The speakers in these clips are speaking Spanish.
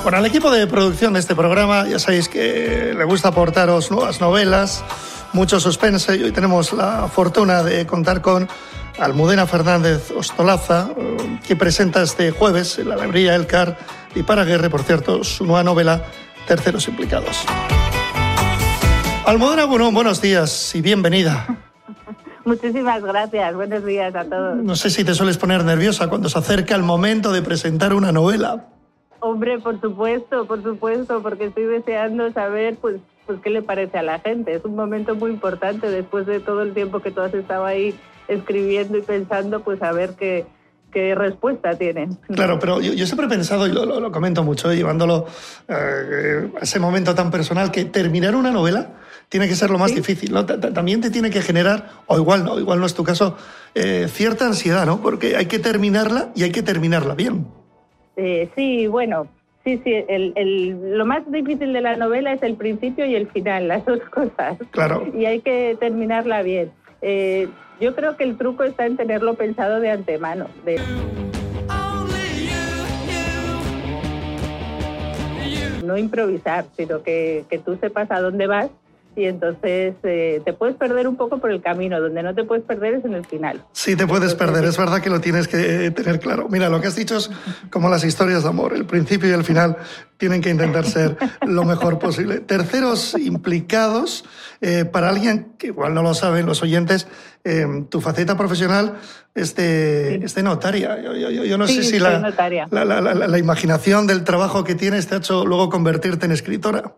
Bueno, al equipo de producción de este programa ya sabéis que le gusta aportaros nuevas novelas, mucho suspense, y hoy tenemos la fortuna de contar con Almudena Fernández Ostolaza, que presenta este jueves en la librería Elkar y Paraguirre, por cierto, su nueva novela Terceros Implicados. Almudena Gunón, buenos días y bienvenida. Muchísimas gracias, buenos días a todos. No sé si te sueles poner nerviosa cuando se acerca el momento de presentar una novela. Hombre, por supuesto, porque estoy deseando saber pues qué le parece a la gente. Es un momento muy importante después de todo el tiempo que tú has estado ahí escribiendo y pensando, pues a ver qué respuesta tienen. Claro, pero yo siempre he pensado, y lo comento mucho, llevándolo a ese momento tan personal, que terminar una novela tiene que ser lo más difícil, ¿no? También te tiene que generar, o igual no es tu caso, cierta ansiedad, ¿no? Porque hay que terminarla y hay que terminarla bien. Sí, bueno, sí, lo más difícil de la novela es el principio y el final, las dos cosas. Claro. Y hay que terminarla bien. Yo creo que el truco está en tenerlo pensado de antemano. No improvisar, sino que tú sepas a dónde vas. Y entonces te puedes perder un poco por el camino. Donde no te puedes perder es en el final. Sí, te puedes perder. Es verdad que lo tienes que tener claro. Mira, lo que has dicho es como las historias de amor. El principio y el final tienen que intentar ser lo mejor posible. Terceros implicados, para alguien que igual no lo saben los oyentes, tu faceta profesional es de notaria. Yo no sé si la imaginación del trabajo que tienes te ha hecho luego convertirte en escritora.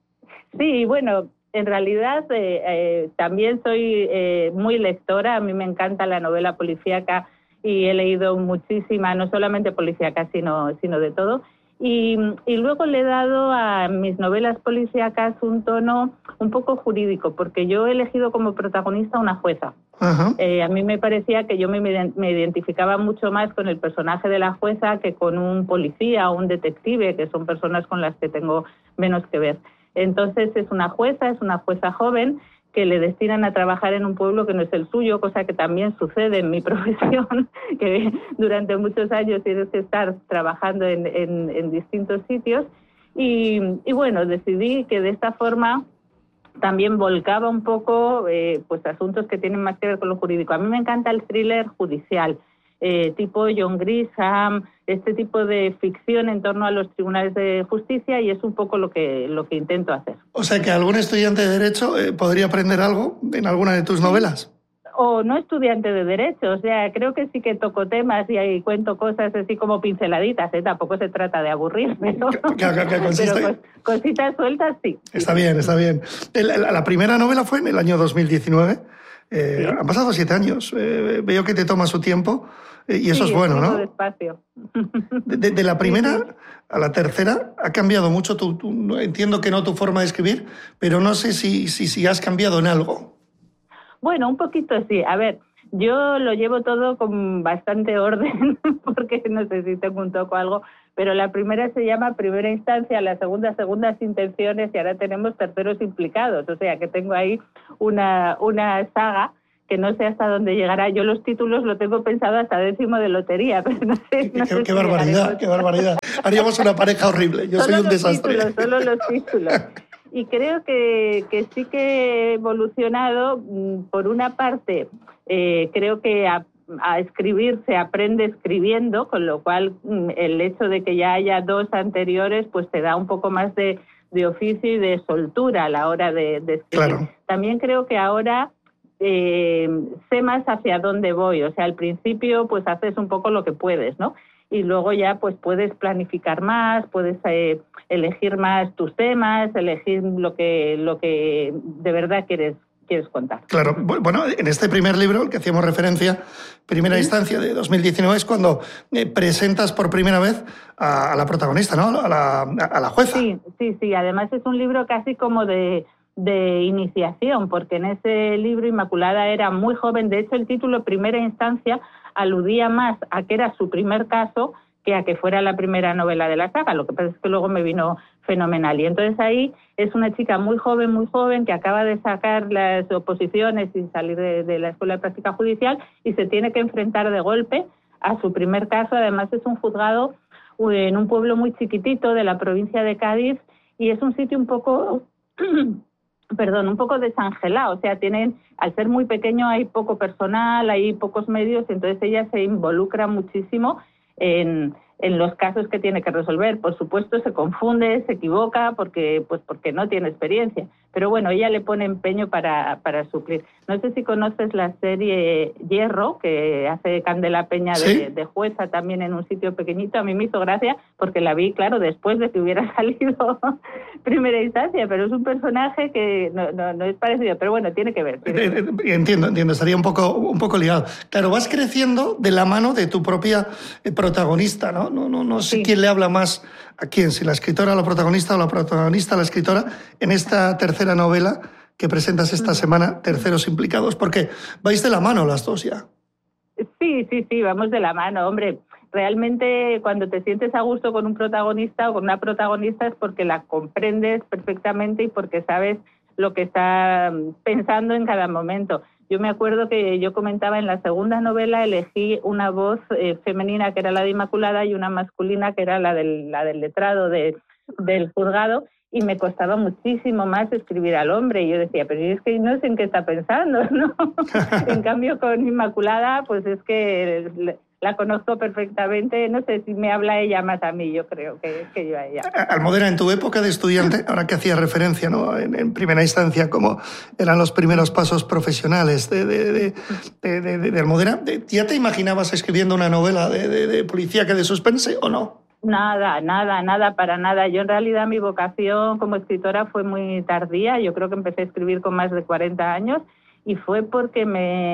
Sí, bueno, en realidad también soy muy lectora. A mí me encanta la novela policíaca y he leído muchísima, no solamente policíaca, sino de todo. Y luego le he dado a mis novelas policíacas un tono un poco jurídico, porque yo he elegido como protagonista una jueza. A mí me parecía que yo me identificaba mucho más con el personaje de la jueza que con un policía o un detective, que son personas con las que tengo menos que ver. Entonces es una jueza joven que le destinan a trabajar en un pueblo que no es el suyo, cosa que también sucede en mi profesión, que durante muchos años tienes que estar trabajando en distintos sitios. Y bueno, decidí que de esta forma también volcaba un poco pues asuntos que tienen más que ver con lo jurídico. A mí me encanta el thriller judicial, tipo John Grisham, este tipo de ficción en torno a los tribunales de justicia, y es un poco lo que intento hacer. O sea que algún estudiante de Derecho podría aprender algo en alguna de tus novelas. O no estudiante de Derecho, o sea, creo que sí que toco temas y ahí cuento cosas así como pinceladitas, tampoco se trata de aburrirme, ¿no? Pero cositas sueltas sí. Está bien. La primera novela fue en el año 2019. ¿Sí? Han pasado 7 años. Veo que te toma su tiempo y eso es bueno, ¿no? Despacio. De la primera a la tercera ha cambiado mucho. Entiendo que no tu forma de escribir, pero no sé si has cambiado en algo. Bueno, un poquito sí. A ver, yo lo llevo todo con bastante orden, porque no sé si tengo un toco o algo, pero la primera se llama Primera Instancia, la segunda, Segundas Intenciones, y ahora tenemos Terceros Implicados. O sea, que tengo ahí una saga que no sé hasta dónde llegará. Yo los títulos lo tengo pensado hasta 10º de lotería, pero no sé. Qué barbaridad. Haríamos una pareja horrible. Yo soy un desastre. Solo los títulos. Y creo que sí que he evolucionado. Por una parte, creo que a escribir se aprende escribiendo, con lo cual el hecho de que ya haya 2 anteriores pues te da un poco más de oficio y de soltura a la hora de escribir. Claro. También creo que ahora sé más hacia dónde voy. O sea, al principio pues haces un poco lo que puedes, ¿no? Y luego ya pues puedes planificar más, puedes elegir más tus temas, elegir lo que de verdad quieres contar. Claro, bueno, en este primer libro, al que hacíamos referencia, Primera Instancia de 2019, es cuando presentas por primera vez a la protagonista, ¿no? A la jueza. Sí. Además es un libro casi como de iniciación, porque en ese libro Inmaculada era muy joven. De hecho, el título Primera Instancia aludía más a que era su primer caso que a que fuera la primera novela de la saga. Lo que pasa es que luego me vino fenomenal. Y entonces ahí es una chica muy joven, que acaba de sacar las oposiciones y salir de la Escuela de Práctica Judicial, y se tiene que enfrentar de golpe a su primer caso. Además es un juzgado en un pueblo muy chiquitito de la provincia de Cádiz, y es un sitio un poco un poco desangelado, o sea, al ser muy pequeño hay poco personal, hay pocos medios, entonces ella se involucra muchísimo en los casos que tiene que resolver. Por supuesto, se confunde, se equivoca porque no tiene experiencia, pero bueno, ella le pone empeño para suplir. No sé si conoces la serie Hierro, que hace Candela Peña de jueza también en un sitio pequeñito. A mí me hizo gracia porque la vi, claro, después de que hubiera salido primera instancia, pero es un personaje que no es parecido, pero bueno, tiene que ver. Entiendo, estaría un poco ligado. Claro, vas creciendo de la mano de tu propia protagonista, ¿no? No sé quién le habla más a quién, si la escritora a la protagonista o la protagonista a la escritora, en esta tercera novela que presentas esta semana, Terceros implicados, porque vais de la mano las dos ya. Sí, vamos de la mano, hombre. Realmente cuando te sientes a gusto con un protagonista o con una protagonista es porque la comprendes perfectamente y porque sabes lo que está pensando en cada momento. Yo me acuerdo que yo comentaba en la segunda novela, elegí una voz femenina que era la de Inmaculada y una masculina que era la del letrado del juzgado, y me costaba muchísimo más escribir al hombre. Y yo decía, pero es que no sé en qué está pensando, ¿no? En cambio, con Inmaculada, pues es que la conozco perfectamente. No sé si me habla ella más a mí, yo creo que yo a ella. Almudena, en tu época de estudiante, ahora que hacías referencia, ¿no?, en primera instancia, cómo eran los primeros pasos profesionales de Almudena, ¿ya te imaginabas escribiendo una novela de policíaca, de suspense o no? Nada, para nada. Yo en realidad mi vocación como escritora fue muy tardía. Yo creo que empecé a escribir con más de 40 años y fue porque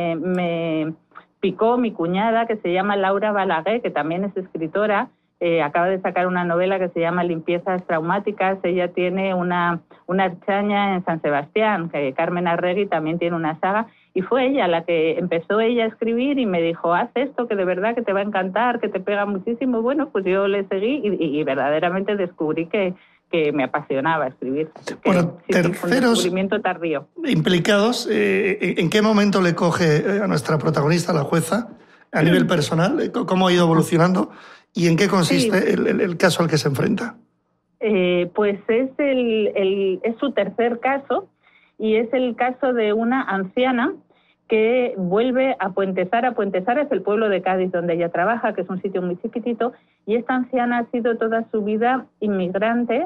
me picó mi cuñada, que se llama Laura Balaguer, que también es escritora. Acaba de sacar una novela que se llama Limpiezas traumáticas. Ella tiene una archaña en San Sebastián, que Carmen Arregui también tiene una saga, y fue ella la que empezó ella a escribir y me dijo, haz esto, que de verdad que te va a encantar, que te pega muchísimo. Bueno, pues yo le seguí y verdaderamente descubrí que me apasionaba escribir. Bueno, Terceros un descubrimiento tardío. Implicados, ¿en qué momento le coge a nuestra protagonista, la jueza, a nivel personal? ¿Cómo ha ido evolucionando? ¿Y en qué consiste el caso al que se enfrenta? Pues es su tercer caso, y es el caso de una anciana que vuelve a Puentesara. Es el pueblo de Cádiz donde ella trabaja, que es un sitio muy chiquitito, y esta anciana ha sido toda su vida inmigrante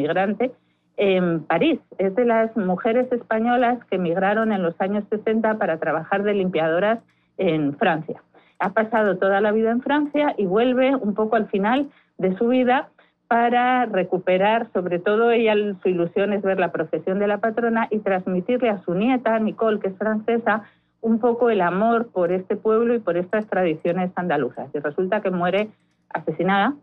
en París. Es de las mujeres españolas que emigraron en los años 60 para trabajar de limpiadoras en Francia. Ha pasado toda la vida en Francia y vuelve un poco al final de su vida para recuperar, sobre todo ella, su ilusión es ver la profesión de la patrona y transmitirle a su nieta, Nicole, que es francesa, un poco el amor por este pueblo y por estas tradiciones andaluzas. Y resulta que muere asesinada.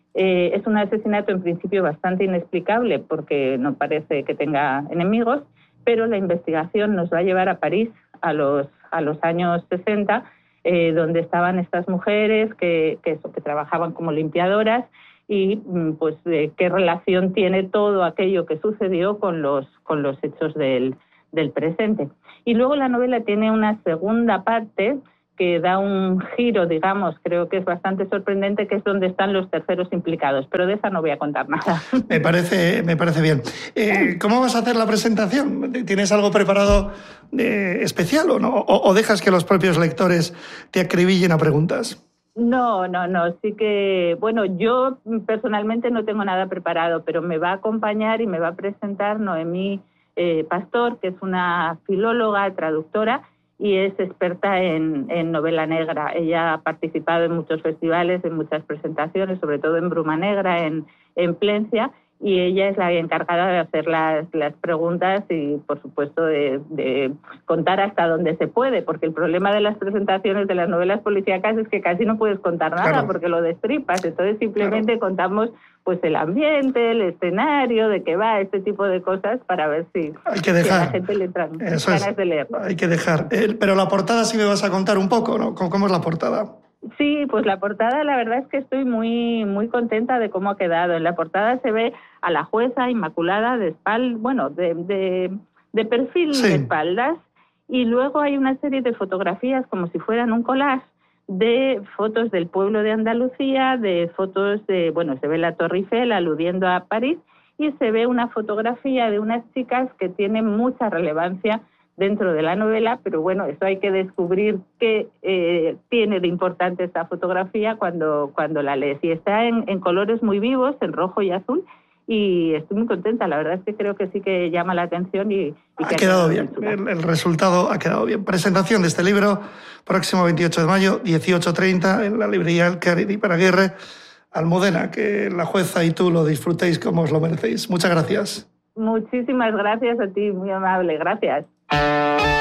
Es un asesinato en principio bastante inexplicable porque no parece que tenga enemigos, pero la investigación nos va a llevar a París a los años 60, donde estaban estas mujeres que trabajaban como limpiadoras, y pues qué relación tiene todo aquello que sucedió con los hechos del presente. Y luego la novela tiene una segunda parte que da un giro, digamos, creo que es bastante sorprendente, que es donde están los terceros implicados, pero de esa no voy a contar nada. Me parece bien. ¿Cómo vas a hacer la presentación? ¿Tienes algo preparado especial o no? ¿O dejas que los propios lectores te acribillen a preguntas? No. Sí que, bueno, yo personalmente no tengo nada preparado, pero me va a acompañar y me va a presentar Noemí Pastor, que es una filóloga, traductora, y es experta en novela negra. Ella ha participado en muchos festivales, en muchas presentaciones, sobre todo en Bruma Negra, en Plencia, y ella es la encargada de hacer las preguntas y, por supuesto, de contar hasta donde se puede, porque el problema de las presentaciones de las novelas policíacas es que casi no puedes contar nada, claro, porque lo destripas. Entonces simplemente contamos pues el ambiente, el escenario, de qué va, este tipo de cosas, para ver si a la gente le traen ganas de leerlo. Hay que dejar. Pero la portada sí me vas a contar un poco, ¿no? ¿Cómo es la portada? Sí, pues la portada, la verdad es que estoy muy contenta de cómo ha quedado. En la portada se ve a la jueza Inmaculada de espaldas, bueno, de perfil, sí, de espaldas, y luego hay una serie de fotografías como si fueran un collage de fotos del pueblo de Andalucía, de fotos de, bueno, se ve la Torre Eiffel aludiendo a París, y se ve una fotografía de unas chicas que tienen mucha relevancia dentro de la novela, pero bueno, eso hay que descubrir qué tiene de importante esta fotografía cuando la lees. Y está en colores muy vivos, en rojo y azul, y estoy muy contenta. La verdad es que creo que sí que llama la atención y ha quedado bien. El resultado ha quedado bien. Presentación de este libro, próximo 28 de mayo, 18:30, en la librería Elkar y Paraguirre, Almudena. Que la jueza y tú lo disfrutéis como os lo merecéis. Muchas gracias. Muchísimas gracias a ti, muy amable. Gracias.